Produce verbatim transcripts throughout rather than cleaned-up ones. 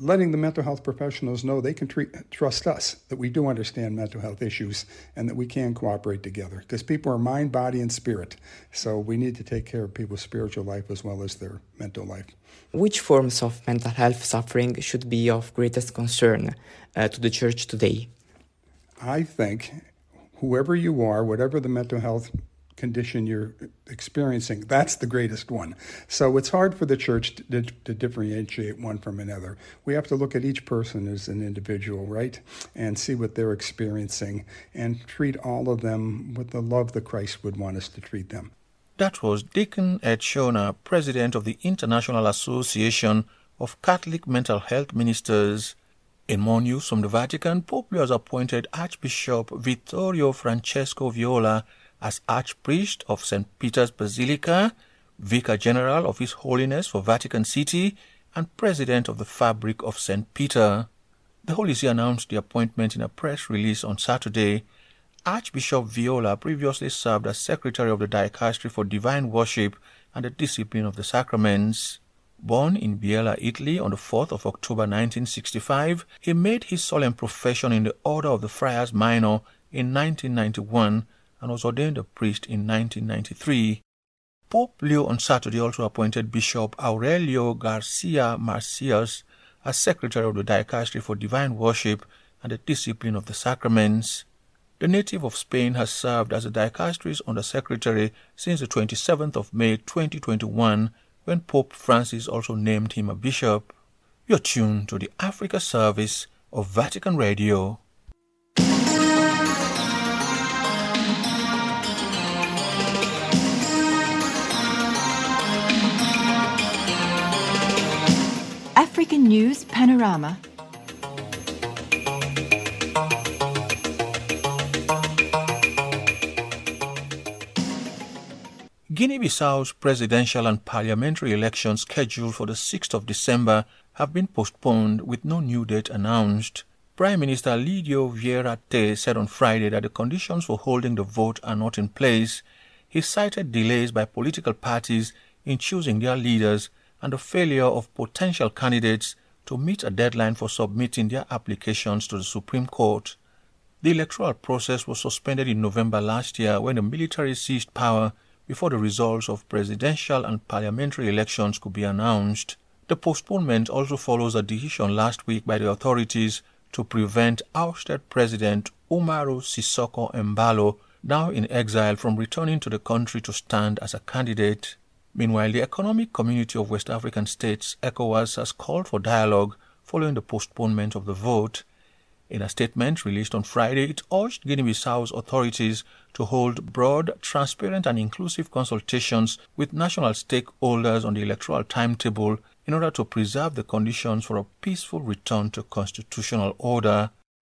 letting the mental health professionals know they can treat, trust us, that we do understand mental health issues and that we can cooperate together. Because people are mind, body, and spirit. So we need to take care of people's spiritual life as well as their mental life. Which forms of mental health suffering should be of greatest concern uh, to the Church today? I think whoever you are, whatever the mental health condition you're experiencing, that's the greatest one. So it's hard for the Church to, to differentiate one from another. We have to look at each person as an individual, right? And see what they're experiencing and treat all of them with the love that Christ would want us to treat them. That was Deacon Ed Shona, President of the International Association of Catholic Mental Health Ministers. In more news from the Vatican, Pope Leo has appointed Archbishop Vittorio Francesco Viola as Archpriest of Saint Peter's Basilica, Vicar General of His Holiness for Vatican City, and President of the Fabric of Saint Peter. The Holy See announced the appointment in a press release on Saturday. Archbishop Viola previously served as Secretary of the Dicastery for Divine Worship and the Discipline of the Sacraments. Born in Biella, Italy on the fourth of October nineteen sixty-five, he made his solemn profession in the Order of the Friars Minor in nineteen ninety-one and was ordained a priest in nineteen ninety-three. Pope Leo on Saturday also appointed Bishop Aurelio Garcia Marcias as Secretary of the Dicastery for Divine Worship and the Discipline of the Sacraments. The native of Spain has served as the dicastery's undersecretary since the twenty-seventh of May twenty twenty-one, when Pope Francis also named him a bishop. You're tuned to the Africa Service of Vatican Radio. African News Panorama. Guinea-Bissau's presidential and parliamentary elections scheduled for the sixth of December have been postponed with no new date announced. Prime Minister Lidio Vieira Te said on Friday that the conditions for holding the vote are not in place. He cited delays by political parties in choosing their leaders and the failure of potential candidates to meet a deadline for submitting their applications to the Supreme Court. The electoral process was suspended in November last year when the military seized power before the results of presidential and parliamentary elections could be announced. The postponement also follows a decision last week by the authorities to prevent ousted President Umaru Sissoco Embalo, now in exile, from returning to the country to stand as a candidate. Meanwhile, the Economic Community of West African States, ECOWAS, has called for dialogue following the postponement of the vote. In a statement released on Friday, it urged Guinea-Bissau's authorities to hold broad, transparent and inclusive consultations with national stakeholders on the electoral timetable in order to preserve the conditions for a peaceful return to constitutional order.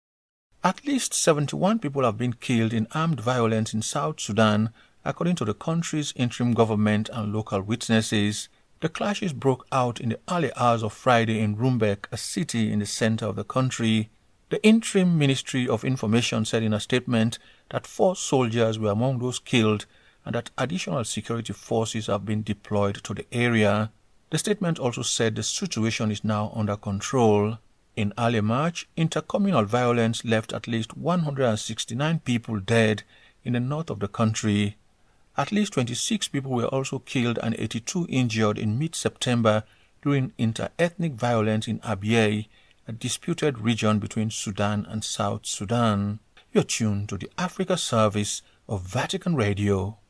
At least seventy-one people have been killed in armed violence in South Sudan, according to the country's interim government and local witnesses. The clashes broke out in the early hours of Friday in Rumbek, a city in the center of the country. The interim Ministry of Information said in a statement that four soldiers were among those killed and that additional security forces have been deployed to the area. The statement also said the situation is now under control. In early March, intercommunal violence left at least one hundred sixty-nine people dead in the north of the country. At least twenty-six people were also killed and eighty-two injured in mid-September during inter-ethnic violence in Abyei, a disputed region between Sudan and South Sudan. You're tuned to the Africa Service of Vatican Radio.